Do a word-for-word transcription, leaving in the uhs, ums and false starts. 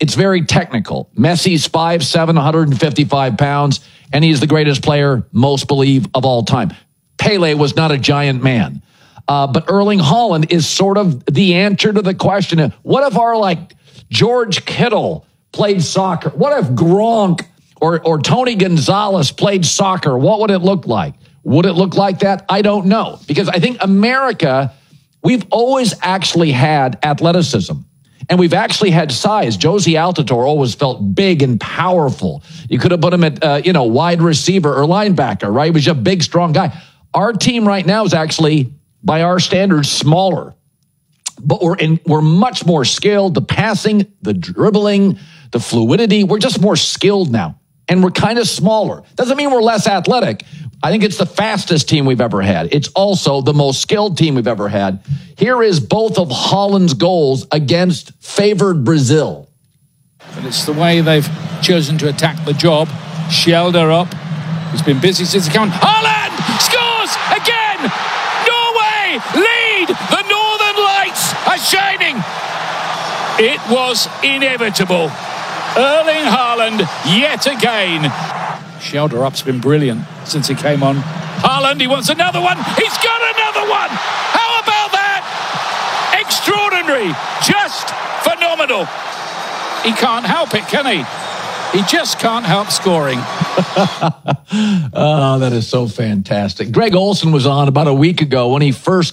it's very technical. Messi's five seven, one hundred fifty-five pounds, and he's the greatest player, most believe, of all time. Pele was not a giant man. Uh, but Erling Haaland is sort of the answer to the question, what if our, like, George Kittle played soccer? What if Gronk or, or Tony Gonzalez played soccer? What would it look like? Would it look like that? I don't know. Because I think America, we've always actually had athleticism. And we've actually had size. Josie Altidore always felt big and powerful. You could have put him at, uh, you know, wide receiver or linebacker, right? He was a big, strong guy. Our team right now is actually, by our standards, smaller. But we're in, we're much more skilled. The passing, the dribbling, the fluidity, we're just more skilled now. And we're kind of smaller. Doesn't mean we're less athletic. I think it's the fastest team we've ever had. It's also the most skilled team we've ever had. Here is both of Haaland's goals against favored Brazil. But it's the way they've chosen to attack the job. Shelder up. He's been busy since he came on. Haaland scores again! Norway lead! The Northern Lights are shining! It was inevitable. Erling Haaland yet again. Shelder up's been brilliant since he came on. Haaland, he wants another one. He's got another one. How about that? Extraordinary. Just phenomenal. He can't help it, can he? He just can't help scoring. Oh, that is so fantastic. Greg Olsen was on about a week ago when he first